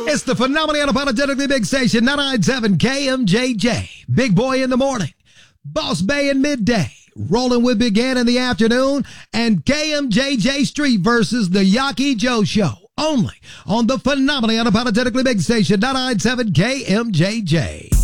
It's the phenomenally unapologetically big station, 997 KMJJ. Big Boy in the morning, Boss Bay in midday, Rolling with Big Ant in the afternoon, and KMJJ Street versus the Yaki Joe Show. Only on the phenomenally unapologetically big station, 997 KMJJ.